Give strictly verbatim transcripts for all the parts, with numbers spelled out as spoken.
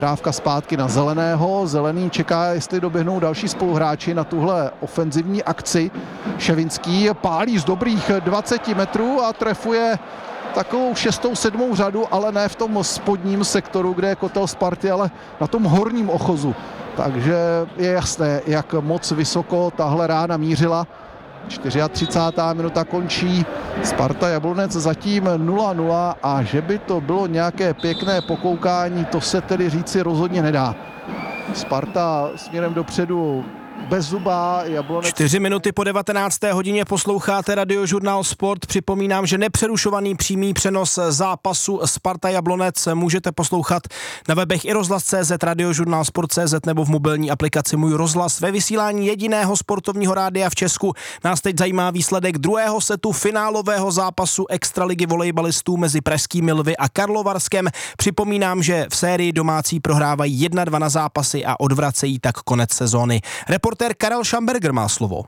Dávka zpátky na Zeleného. Zelený čeká, jestli doběhnou další spoluhráči na tuhle ofenzivní akci. Ševinský pálí z dobrých dvaceti metrů a trefuje takovou šestou, sedmou řadu, ale ne v tom spodním sektoru, kde je kotel Sparty, ale na tom horním ochozu. Takže je jasné, jak moc vysoko tahle rána mířila. třicátá čtvrtá minuta končí, Sparta Jablonec zatím nula nula a že by to bylo nějaké pěkné pokoukání, to se tedy říci rozhodně nedá. Sparta směrem dopředu bezzubá, Jablonec... Čtyři minuty po devatenácté hodině posloucháte Radiožurnál Sport. Připomínám, že nepřerušovaný přímý přenos zápasu Sparta Jablonec můžete poslouchat na webech i rozhlas tečka cé zet, Radiožurnál Sport tečka cé zet nebo v mobilní aplikaci Můj rozhlas. Ve vysílání jediného sportovního rádia v Česku nás teď zajímá výsledek druhého setu finálového zápasu extraligy volejbalistů mezi pražskými Lvy a Karlovarskem. Připomínám, že v sérii domácí prohrávají jedna dva na zápasy a odvracejí tak konec sezóny. Reportér Karel Schamberger má slovo.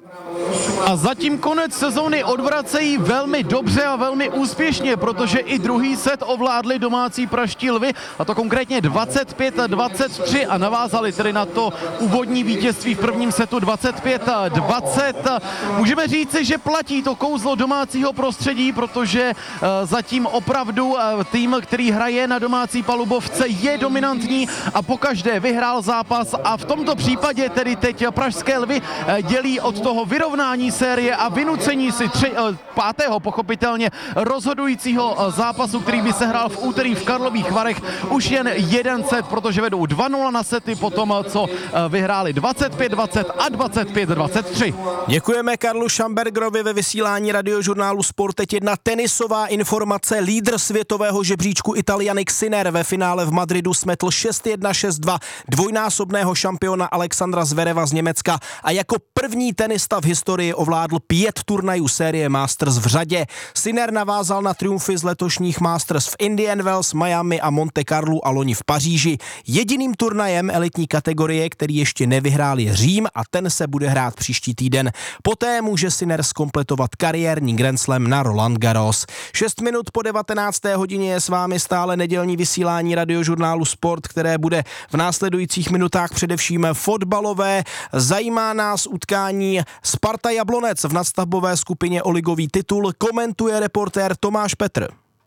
A zatím konec sezóny odvracejí velmi dobře a velmi úspěšně, protože i druhý set ovládli domácí pražští Lvy, a to konkrétně dvacet pět dvacet tři, a navázali tedy na to úvodní vítězství v prvním setu dvacet pět dvacet. Můžeme říci, že platí to kouzlo domácího prostředí, protože zatím opravdu tým, který hraje na domácí palubovce, je dominantní a pokaždé vyhrál zápas, a v tomto případě tedy teď pražské Lvy dělí od toho vyrovnání série a vynucení si tři, pátého pochopitelně rozhodujícího zápasu, který by se hrál v úterý v Karlových Varech, už jen jeden set, protože vedou dva nula na sety po tom, co vyhráli dvacet pět dvacet a dvacet pět dvacet tři. Děkujeme Karlu Schambergerovi. Ve vysílání Radiožurnálu Sport teď jedna tenisová informace. Lídr světového žebříčku Ital Jannik Sinner ve finále v Madridu smetl šest jedna šest dva dvojnásobného šampiona Alexandra Zvereva z Německa a jako první tenista v historii ovládl pět turnajů série Masters v řadě. Sinner navázal na triumfy z letošních Masters v Indian Wells, Miami a Monte Carlu a loni v Paříži. Jediným turnajem elitní kategorie, který ještě nevyhrál, je Řím a ten se bude hrát příští týden. Poté může Sinner zkompletovat kariérní Grand Slam na Roland Garros. Šest minut po devatenácté hodině je s vámi stále nedělní vysílání Radiožurnálu Sport, které bude v následujících minutách především fotbalové. Zajímá nás utkání Sparta Jablonec v nadstavbové skupině o ligový titul, komentuje reportér Tomáš Petr.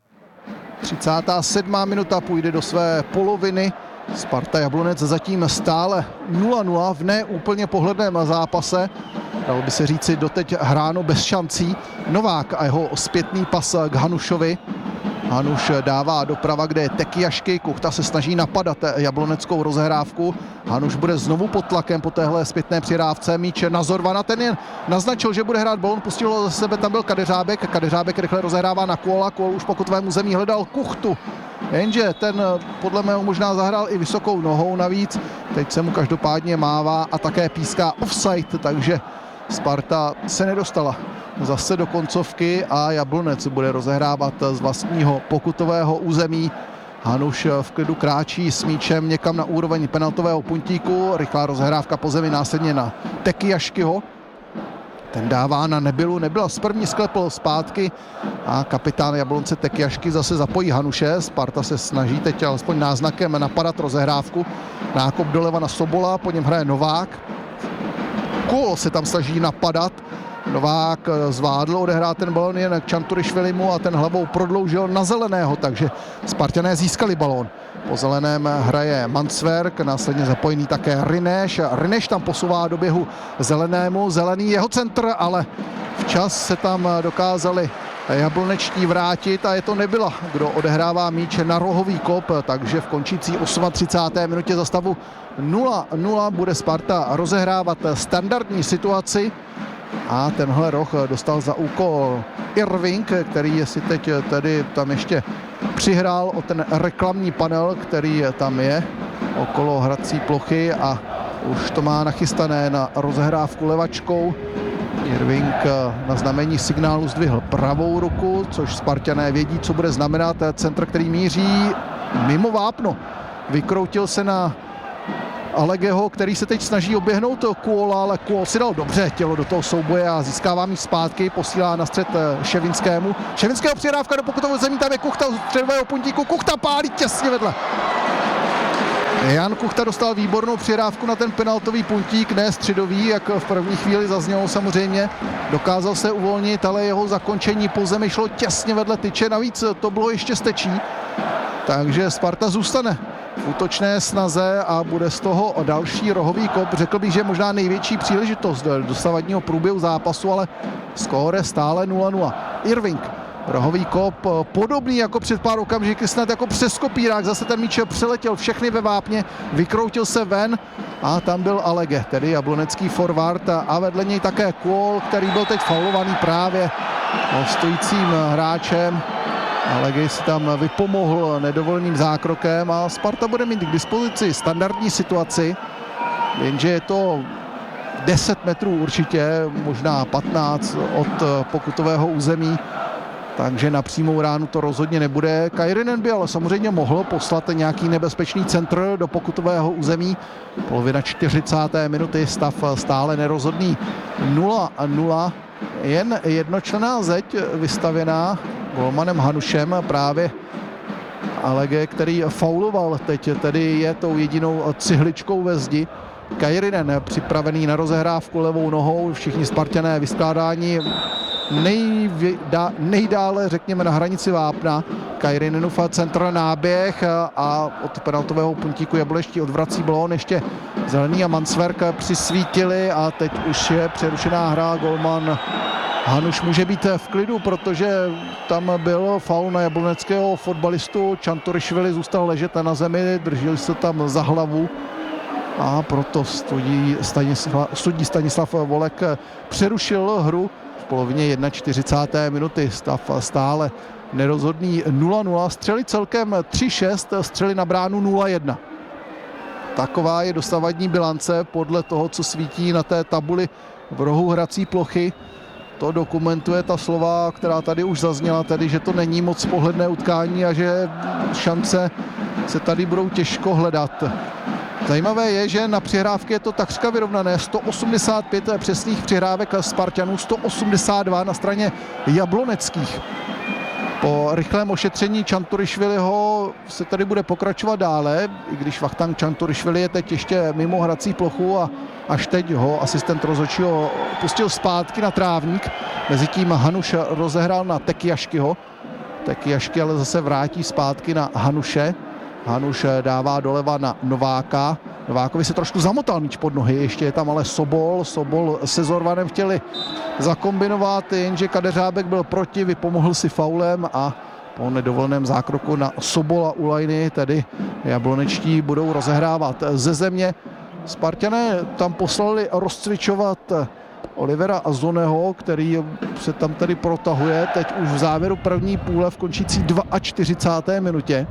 třicátá sedmá minuta půjde do své poloviny. Sparta Jablonec zatím stále nula nula v neúplně pohledném zápase. Dalo by se říci doteď hráno bez šancí. Novák a jeho zpětný pas k Hanušovi. Hanuš dává doprava, kde je Tekiašky, Kuchta se snaží napadat jabloneckou rozehrávku. Hanuš bude znovu pod tlakem po téhle zpětné přirávce, míč na Zorvana, ten jen naznačil, že bude hrát balon, pustil ho za sebe, tam byl Kadeřábek, Kadeřábek rychle rozehrává na Kůla, Kůl už po kotovém území hledal Kuchtu, jenže ten podle mého možná zahrál i vysokou nohou navíc, teď se mu každopádně mává a také píská offside, takže Sparta se nedostala zase do koncovky a Jablonec bude rozehrávat z vlastního pokutového území. Hanuš v klidu kráčí s míčem někam na úroveň penaltového puntíku, rychlá rozehrávka po zemi, následně na Tekiaškyho. Ten dává na Nebylu, Nebyla z první sklepl zpátky a kapitán Jablonce Tekiašky zase zapojí Hanuše. Sparta se snaží teď alespoň náznakem napadat rozehrávku. Nákop doleva na Sobola, po něm hraje Novák. Kůl se tam snaží napadat. Novák zvládl odehrát ten balon jen k Čanturišvilimu a ten hlavou prodloužil na Zeleného, takže Spartané získali balon. Po Zeleném hraje Mansverk, následně zapojený také Rineš. Rineš tam posouvá do běhu Zelenému, Zelený jeho centr, ale včas se tam dokázali jablonečtí vrátit a je to Nebyla, kdo odehrává míč na rohový kop, takže v končící třicáté osmé minutě za stavu nula nula bude Sparta rozehrávat standardní situaci. A tenhle roh dostal za úkol Irving, který si teď tedy tam ještě přihrál o ten reklamní panel, který tam je okolo hrací plochy a už to má nachystané na rozehrávku levačkou. Irving na znamení signálu zdvihl pravou ruku, což Spartané vědí, co bude znamenat. Centr, který míří mimo vápno. Vykroutil se na Alegeho, který se teď snaží oběhnout Kůla, ale Kůl si dal dobře tělo do toho souboje a získává míč zpátky, posílá na střed Ševinskému. Ševinského přihrávka do pokutového zemí, tam je Kuchta z středového puntíku, Kuchta pálí těsně vedle. Jan Kuchta dostal výbornou přihrávku na ten penaltový puntík, ne středový, jak v první chvíli zaznělo samozřejmě. Dokázal se uvolnit, ale jeho zakončení po zemi šlo těsně vedle tyče, navíc to bylo ještě stečí. Takže Sparta zůstane v útočné snaze a bude z toho další rohový kop. Řekl bych, že možná největší příležitost dosavadního průběhu zápasu, ale skóre stále nula nula. Irving, rohový kop, podobný jako před pár okamžiky, snad jako přes kopírák, zase ten míč přeletěl všechny ve vápně, vykroutil se ven a tam byl Alege, tedy jablonecký forward a vedle něj také Kuol, který byl teď faulovaný právě stojícím hráčem. Alege si tam vypomohl nedovoleným zákrokem a Sparta bude mít k dispozici standardní situaci, jenže je to deset metrů určitě, možná patnáct od pokutového území, takže na přímou ránu to rozhodně nebude. Kairinen by ale samozřejmě mohl poslat nějaký nebezpečný centr do pokutového území. Polovina čtyřicáté minuty, stav stále nerozhodný nula nula. Jen jednočlenná zeď vystavěná golmanem Hanušem, právě Alege, který fauloval teď, tedy je tou jedinou cihličkou ve zdi. Kairinen připravený na rozehrávku levou nohou, všichni Spartané vyskládání Nejvda, nejdále, řekněme, na hranici vápna. Kairinenův centr náběh a od penaltového puntíku Jablonečtí odvrací balón, ještě Zelený a Mansverk přisvítili a teď už je přerušená hra. Golman Hanuš může být v klidu, protože tam byl faul na jabloneckého fotbalistu. Čanturišvili zůstal ležet na zemi, drželi se tam za hlavu a proto studí Stanislav, studí Stanislav Volek přerušil hru v polovině čtyřicáté první minuty. Stav stále nerozhodný nula nula, střely celkem tři šest, střely na bránu nula jedna. Taková je dosavadní bilance podle toho, co svítí na té tabuli v rohu hrací plochy. To dokumentuje ta slova, která tady už zazněla, tedy, že to není moc pohledné utkání a že šance se tady budou těžko hledat. Zajímavé je, že na přihrávky je to takřka vyrovnané, sto osmdesát pět přesných přihrávek Spartanů, sto osmdesát dva na straně jabloneckých. Po rychlém ošetření Čanturišviliho se tady bude pokračovat dále, i když Vachtank Čanturišvili je teď ještě mimo hrací plochu a až teď ho asistent rozhodčího pustil zpátky na trávník. Mezitím Hanuš rozehrál na Tekiaškyho. Tekiašky ale zase vrátí zpátky na Hanuše. Hanuš dává doleva na Nováka. Novákovi se trošku zamotal míč pod nohy, ještě je tam ale Sobol. Sobol se Zorvanem chtěli zakombinovat, jenže Kadeřábek byl proti, vypomohl si faulem a po nedovoleném zákroku na Sobola u lajny, tedy jablonečtí budou rozehrávat ze země. Spartané tam poslali rozcvičovat Olivera Azoneho, který se tam tedy protahuje teď už v závěru první půle v končící čtyřicáté druhé minutě.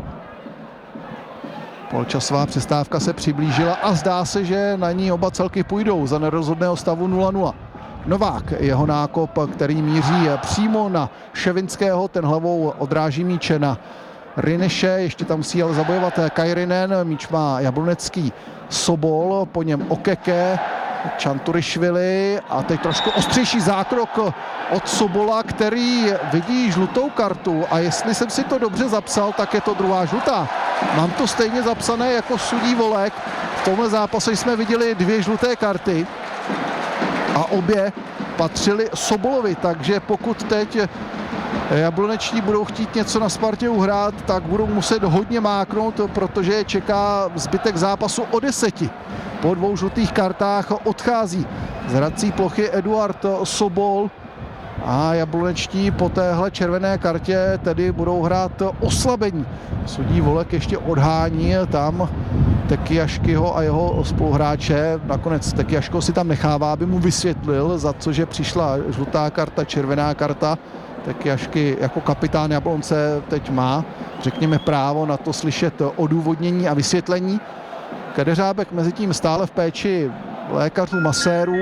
Poločasová přestávka se přiblížila a zdá se, že na ní oba celky půjdou za nerozhodného stavu nula nula. Novák, jeho nákop, který míří přímo na Ševinského, ten hlavou odráží míče na Rineše, ještě tam musí ale zabojovat Kairinen, míč má jablonecký Sobol, po něm Okeke, Čanturišvili a teď trošku ostřejší zákrok od Sobola, který vidí žlutou kartu a jestli jsem si to dobře zapsal, tak je to druhá žlutá. Mám to stejně zapsané jako sudí Volek. V tomhle zápase jsme viděli dvě žluté karty a obě patřily Sobolovi, takže pokud teď jablonečtí budou chtít něco na Spartě uhrát, tak budou muset hodně máknout, protože je čeká zbytek zápasu o deseti. Po dvou žlutých kartách odchází z hrací plochy Eduard Sobol a jablonečtí po téhle červené kartě tedy budou hrát oslabení. Sudí Volek ještě odhání tam Tekiaškyho a jeho spoluhráče. Nakonec Tekiaško si tam nechává, aby mu vysvětlil, za cože přišla žlutá karta, červená karta. Tekiašky jako kapitán Jablonce teď má, řekněme, právo na to slyšet odůvodnění a vysvětlení. Kadeřábek mezi tím stále v péči lékařů, masérů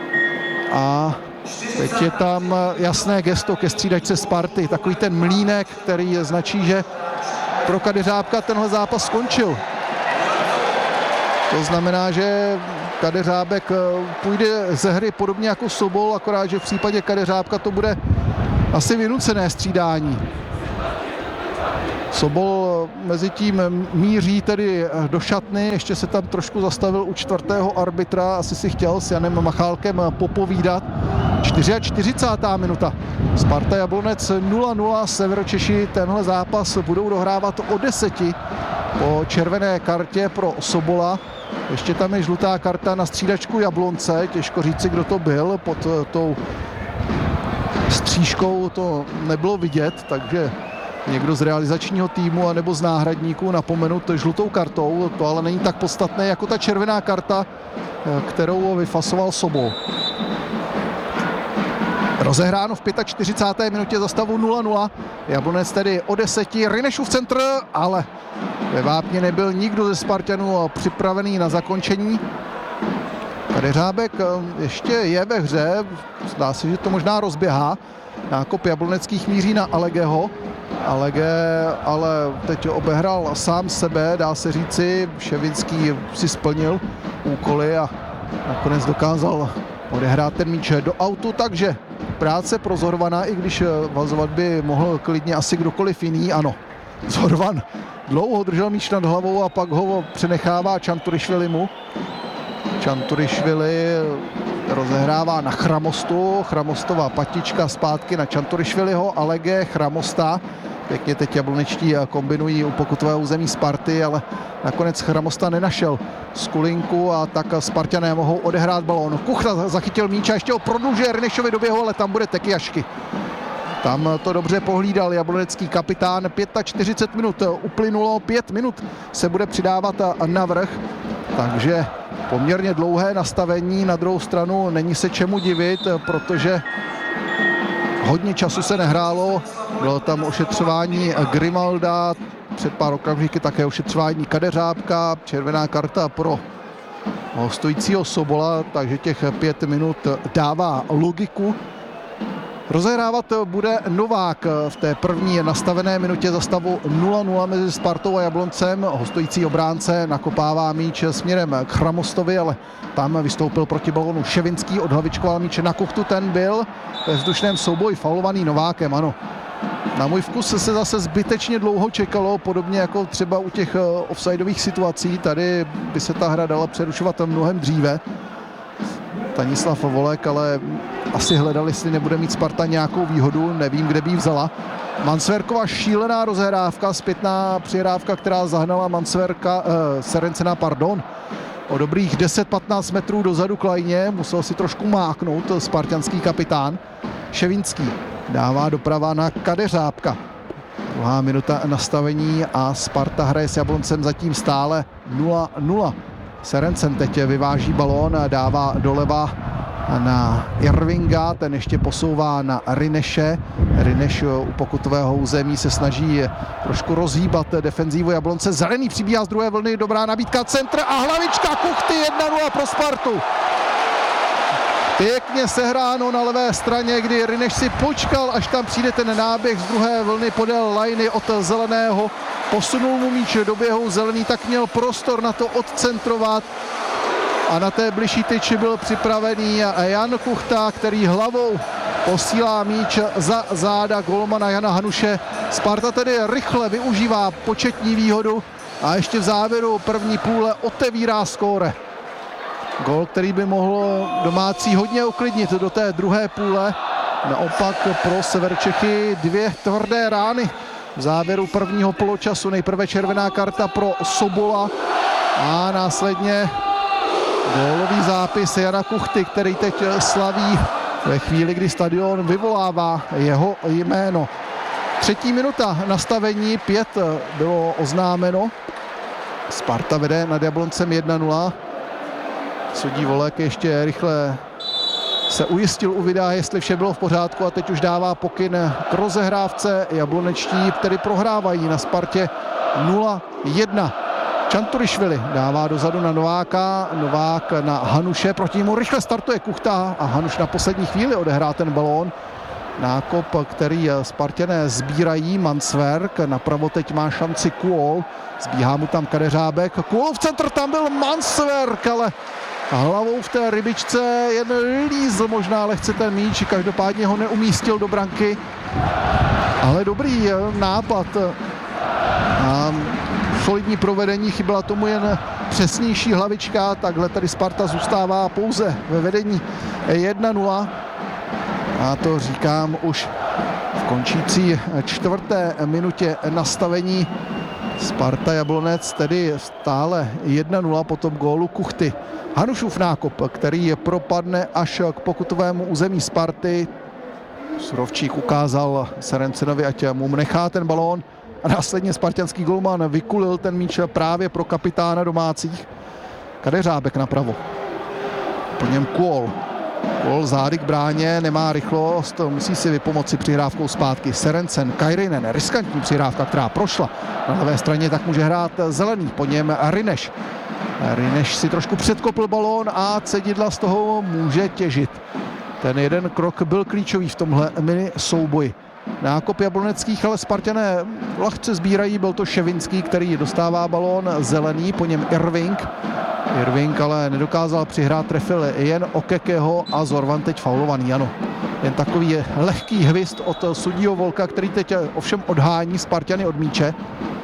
a teď je tam jasné gesto ke střídačce Sparty, takový ten mlýnek, který značí, že pro Kadeřábka tenhle zápas skončil. To znamená, že Kadeřábek půjde ze hry podobně jako Sobol, akorát, že v případě Kadeřábka to bude asi vynucené střídání. Sobol mezi tím míří tedy do šatny, ještě se tam trošku zastavil u čtvrtého arbitra, asi si chtěl s Janem Machálkem popovídat. čtyřicátá čtvrtá minuta. Sparta Jablonec nula nula, Severočeši tenhle zápas budou dohrávat o deseti po červené kartě pro Sobola. Ještě tam je žlutá karta na střídačku Jablonce, těžko říci, kdo to byl, pod tou střížkou to nebylo vidět, takže někdo z realizačního týmu anebo z náhradníků napomenut žlutou kartou, to ale není tak podstatné jako ta červená karta, kterou vyfasoval Sobol. Rozehráno v čtyřicáté páté minutě za stavu nula nula. Jablonec tedy o deseti, Rynešův centr, ale ve vápně nebyl nikdo ze Spartanů připravený na zakončení. Kadeřábek ještě je ve hře, zdá se, že to možná rozběhá. Nákop jabloneckých míří na Alegeho. Alege ale teď obehrál sám sebe, dá se říci. Ševinský si splnil úkoly a nakonec dokázal odehrát ten míč do autu, takže práce pro Zorvana, i když vazovat by mohl klidně asi kdokoliv jiný, ano. Zorvan dlouho držel míč nad hlavou a pak ho přenechává Čanturišvilimu. Čanturišvili rozehrává na Chramostu, Chramostová patička zpátky na Čanturišviliho, Alege, Chramosta. Pěkně teď jablonečtí kombinují u pokutového území Sparty, ale nakonec Chramosta nenašel skulinku a tak Spartané mohou odehrát balón. Kuchta zachytil míč a ještě ho prodlužuje Rynešovi do běhu, ale tam bude Tekyjašky. Tam to dobře pohlídal jablonecký kapitán. čtyřicet pět minut uplynulo, pět minut se bude přidávat navrch, takže poměrně dlouhé nastavení. Na druhou stranu není se čemu divit, protože hodně času se nehrálo. Bylo tam ošetřování Grimalda, před pár okamžiky také ošetřování Kadeřábka, červená karta pro hostujícího Sobola, takže těch pět minut dává logiku. Rozehrávat bude Novák v té první nastavené minutě za stavu nula nula mezi Spartou a Jabloncem. Hostující obránce nakopává míč směrem k Chramostovi, ale tam vystoupil proti balonu Ševinský, odhlavičkoval míč na Kuchtu, ten byl ve vzdušném souboji faulovaný Novákem, ano. Na můj vkus se zase zbytečně dlouho čekalo, podobně jako třeba u těch offsideových situací. Tady by se ta hra dala přerušovat mnohem dříve. Stanislav Volek ale asi hledal, jestli nebude mít Sparta nějakou výhodu, nevím, kde by ji vzala. Mansverkova šílená rozhrávka, zpětná přihrávka, která zahnala Mansverka, eh, Serencena, pardon, o dobrých deset patnáct metrů dozadu k lajně, musel si trošku máknout spartanský kapitán. Ševinský dává doprava na Kadeřábka. Druhá minuta nastavení a Sparta hraje s Jabloncem zatím stále nula nula. Serencen teď vyváží balón, dává doleva na Irvinga, ten ještě posouvá na Ryneše. Ryneš u pokutového území se snaží trošku rozhýbat defenzívu Jablonce. Zelený přibíhá z druhé vlny, dobrá nabídka, centr a hlavička Kuchty, jedna nula pro Spartu. Pěkně sehráno na levé straně, kdy Ryneš si počkal, až tam přijde ten náběh z druhé vlny podél lajny od Zeleného. Posunul mu míč do běhu, Zelený tak měl prostor na to odcentrovat a na té bližší tyči byl připravený Jan Kuchta, který hlavou posílá míč za záda golmana Jana Hanuše. Sparta tedy rychle využívá početní výhodu a ještě v závěru první půle otevírá skóre. Gól, který by mohl domácí hodně uklidnit do té druhé půle. Naopak pro Severčechy dvě tvrdé rány v závěru prvního poločasu. Nejprve červená karta pro Sobola a následně gólový zápis Jana Kuchty, který teď slaví ve chvíli, kdy stadion vyvolává jeho jméno. Třetí minuta nastavení, pět bylo oznámeno. Sparta vede nad Jabloncem jedna nula. Sudí Volek ještě rychle se ujistil u videa, jestli vše bylo v pořádku a teď už dává pokyn k rozehrávce. Jablonečtí, který prohrávají na Spartě nula jedna. Čanturišvili dává dozadu na Nováka, Novák na Hanuše, proti němu rychle startuje Kuchta a Hanuš na poslední chvíli odehrá ten balón. Nákop, který Spartané sbírají, Mansverk, napravo teď má šanci Kuol, zbíhá mu tam Kadeřábek, Kuolův centr, tam byl Mansverk, ale hlavou v té rybičce jen lízl možná lehce ten míč, každopádně ho neumístil do branky, ale dobrý nápad A solidní provedení, chyběla tomu jen přesnější hlavička, takhle tady Sparta zůstává pouze ve vedení jedna nula. A to říkám už v končící čtvrté minutě nastavení. Sparta Jablonec tedy stále jedna nula po tom gólu Kuchty. Hanušův nákop, který propadne až k pokutovému území Sparty. Surovčík ukázal Serencenovi, ať mu nechá ten balón. A následně spartanský golman vykulil ten míč právě pro kapitána domácích. Kadeřábek napravo. Po něm Kuol. Kuol zády k bráně, nemá rychlost, musí si vypomoci přihrávkou zpátky. Serencen, Kairinen, riskantní přihrávka, která prošla. Na levé straně tak může hrát Zelený, po něm Rineš. Rineš si trošku předkopl balón a Cedidla z toho může těžit. Ten jeden krok byl klíčový v tomhle mini souboji. Nákop jabloneckých, ale Spartané lehce sbírají, byl to Ševinský, který dostává balón, Zelený, po něm Irving. Irving ale nedokázal přihrát, trefil jen Okekeho a Zorvan teď faulovaný, ano. Jen takový lehký hvist od sudího Volka, který teď ovšem odhání Spartany od míče.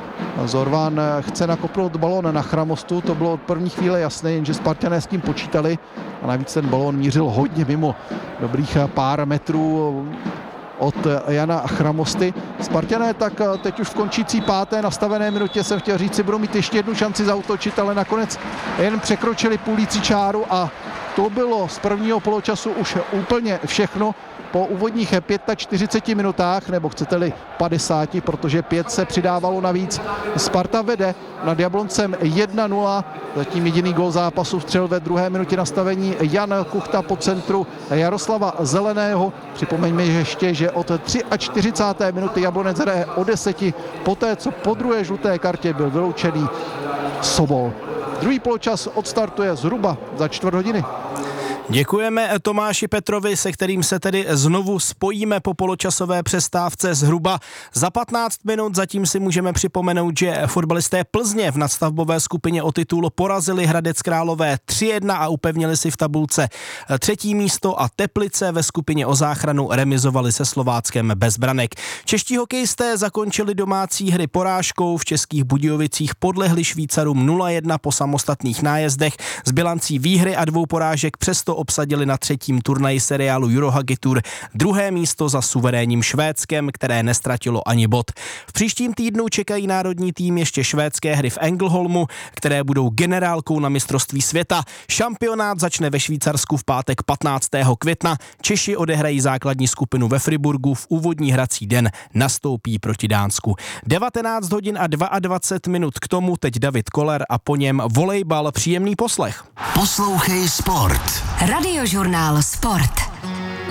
Zorvan chce nakopnout balón na Chramostu, to bylo od první chvíle jasné, jenže Spartané s tím počítali a navíc ten balón mířil hodně mimo, dobrých pár metrů od Jana Chramosty. Spartané tak teď už v končící páté nastavené minutě, jsem chtěl říct, si budou mít ještě jednu šanci zaútočit, ale nakonec jen překročili půlící čáru a to bylo z prvního poločasu už úplně všechno. Po úvodních čtyřiceti pěti minutách, nebo chcete-li padesáti, protože pět se přidávalo navíc. Sparta vede nad Jabloncem jedna nula, zatím jediný gól zápasu vstřelil ve druhé minutě nastavení Jan Kuchta po centru Jaroslava Zeleného. Připomeňme ještě, že od čtyřicáté třetí minuty Jablonec hraje o deseti, poté co po druhé žluté kartě byl vyloučený Sobol. Druhý poločas odstartuje zhruba za čtvrt hodiny. Děkujeme Tomáši Petrovi, se kterým se tedy znovu spojíme po poločasové přestávce zhruba za patnáct minut. Zatím si můžeme připomenout, že fotbalisté Plzně v nadstavbové skupině o titul porazili Hradec Králové tři jedna a upevnili si v tabulce třetí místo a Teplice ve skupině o záchranu remizovali se Slováckem bez branek. Čeští hokejisté zakončili domácí hry porážkou, v Českých Budějovicích podlehli Švýcarům nula jedna po samostatných nájezdech s bilancí výhry a dvou porážek, přesto obsadili na třetím turnaji seriálu Eurohockey Tour druhé místo za suverénním Švédskem, které nestratilo ani bod. V příštím týdnu čekají národní tým ještě švédské hry v Ängelholmu, které budou generálkou na mistrovství světa. Šampionát začne ve Švýcarsku v pátek patnáctého května. Češi odehrají základní skupinu ve Friburgu, v úvodní hrací den nastoupí proti Dánsku. devatenáct hodin a dvacet dva minut k tomu teď David Koller a po něm volejbal. Příjemný poslech. Poslouchej Sport. Radiožurnál Sport.